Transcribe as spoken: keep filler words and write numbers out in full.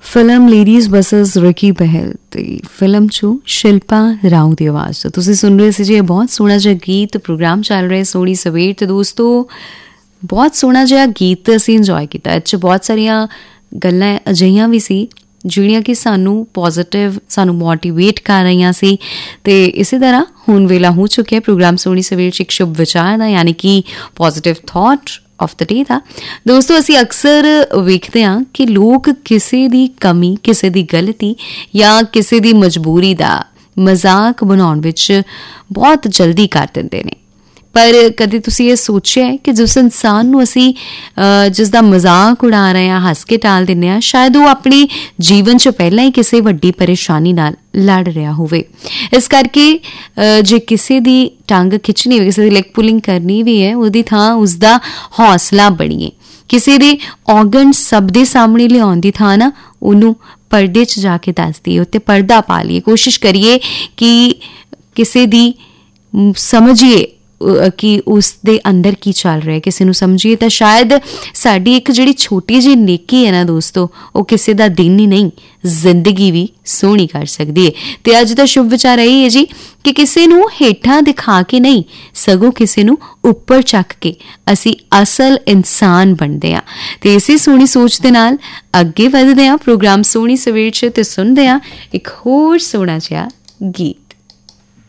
Film ladies versus Ricky Behl ਤੇ film 'ਚੋਂ ਸ਼ਿਲਪਾ ਰਾਓ ਦੀ ਆਵਾਜ਼ ਤੋਂ ਤੁਸੀਂ ਸੁਣ ਰਹੇ ਸੀ ਜੀ। ਇਹ ਬਹੁਤ ਸੋਹਣਾ ਜਿਹਾ ਗੀਤ ਪ੍ਰੋਗਰਾਮ ਚੱਲ ਰਿਹਾ ਸੋਹਣੀ ਸਵੇਰ। ਤੇ ਦੋਸਤੋ ਬਹੁਤ ਸੋਹਣਾ ਜਿਹਾ ਗੀਤ ਅਸੀਂ ਇੰਜੋਏ ਕੀਤਾ। ਇਹ 'ਚ ਬਹੁਤ ਸਾਰੀਆਂ ਗੱਲਾਂ ਅਜਿਹੀਆਂ ਵੀ ਸੀ ਜਿਹੜੀਆਂ ਕਿ ਸਾਨੂੰ ਪੋਜ਼ੀਟਿਵ ਸਾਨੂੰ ਮੋਟੀਵੇਟ ਕਰ ਰਹੀਆਂ ਸੀ। ਤੇ ਇਸੇ ਤਰ੍ਹਾਂ ਹੁਣ ਵੇਲਾ ਹੋ ਚੁੱਕਿਆ ਪ੍ਰੋਗਰਾਮ ਸੋਹਣੀ ਸਵੇਰ 'ਚ ਇੱਕ ਸ਼ੁਭ ਵਿਚਾਰ ਦਾ, ਯਾਨੀ ਕਿ ਪੋਜ਼ੀਟਿਵ ਥਾਟ ਆਫ ਦ ਡੇ ਦਾ। ਦੋਸਤੋ ਅਸੀਂ ਅਕਸਰ ਵੇਖਦੇ ਹਾਂ ਕਿ ਲੋਕ ਕਿਸੇ ਦੀ ਕਮੀ, ਕਿਸੇ ਦੀ ਗਲਤੀ ਜਾਂ ਕਿਸੇ ਦੀ ਮਜਬੂਰੀ ਦਾ ਮਜ਼ਾਕ ਬਣਾਉਣ ਵਿੱਚ ਬਹੁਤ ਜਲਦੀ ਕਰ ਦਿੰਦੇ ਨੇ। ਪਰ ਕਦੇ ਤੁਸੀਂ ਇਹ ਸੋਚਿਆ ਹੈ ਕਿ ਜਿਸ ਇਨਸਾਨ ਨੂੰ ਅਸੀਂ ਜਿਸ ਦਾ ਮਜ਼ਾਕ ਉਡਾ ਰਹੇ ਹਾਂ, ਹੱਸ ਕੇ ਟਾਲ ਦਿੰਦੇ ਹਾਂ, ਸ਼ਾਇਦ ਉਹ ਆਪਣੇ ਜੀਵਨ 'ਚ ਪਹਿਲਾਂ ਹੀ ਕਿਸੇ ਵੱਡੀ ਪਰੇਸ਼ਾਨੀ ਨਾਲ ਲੜ ਰਿਹਾ ਹੋਵੇ। ਇਸ ਕਰਕੇ ਜੇ ਕਿਸੇ ਦੀ ਟੰਗ ਖਿੱਚਣੀ ਹੋਵੇ, ਕਿਸੇ ਦੀ ਲੈਗ ਪੁਲਿੰਗ ਕਰਨੀ ਵੀ ਹੈ, ਉਹਦੀ ਥਾਂ ਉਸਦਾ ਹੌਸਲਾ ਬਣੀਏ। ਕਿਸੇ ਦੇ ਔਗਣ ਸਭ ਦੇ ਸਾਹਮਣੇ ਲਿਆਉਣ ਦੀ ਥਾਂ ਨਾ ਉਹਨੂੰ ਪਰਦੇ 'ਚ ਜਾ ਕੇ ਦੱਸ ਦਈਏ, ਉੱਤੇ ਪਰਦਾ ਪਾ ਲਈਏ। ਕੋਸ਼ਿਸ਼ ਕਰੀਏ ਕਿ ਕਿਸੇ ਦੀ ਸਮਝੀਏ ਕਿ ਉਸ ਦੇ ਅੰਦਰ ਕੀ ਚੱਲ ਰਿਹਾ, ਕਿਸੇ ਨੂੰ ਸਮਝੀਏ। ਤਾਂ ਸ਼ਾਇਦ ਸਾਡੀ ਇੱਕ ਜਿਹੜੀ ਛੋਟੀ ਜਿਹੀ ਨੇਕੀ ਹੈ ਨਾ ਦੋਸਤੋ, ਉਹ ਕਿਸੇ ਦਾ ਦਿਨ ਹੀ ਨਹੀਂ ਜ਼ਿੰਦਗੀ ਵੀ ਸੋਹਣੀ ਕਰ ਸਕਦੀ ਹੈ। ਤੇ ਅੱਜ ਦਾ ਸ਼ੁਭ ਵਿਚਾਰ ਇਹ ਹੈ ਜੀ ਕਿ ਕਿਸੇ ਨੂੰ ਹੇਠਾਂ ਦਿਖਾ ਕੇ ਨਹੀਂ, ਸਗੋਂ ਕਿਸੇ ਨੂੰ ਉੱਪਰ ਚੱਕ ਕੇ ਅਸੀਂ ਅਸਲ ਇਨਸਾਨ ਬਣਦੇ ਹਾਂ। ਤੇ ਇਸੇ ਸੋਹਣੀ ਸੋਚ ਦੇ ਨਾਲ ਅੱਗੇ ਵਧਦੇ ਹਾਂ ਪ੍ਰੋਗਰਾਮ ਸੋਹਣੀ ਸਵੇਰ 'ਚ ਤੇ ਸੁਣਦੇ ਹਾਂ ਇੱਕ ਹੋਰ ਸੋਹਣਾ ਜਿਹਾ ਗੀਤ।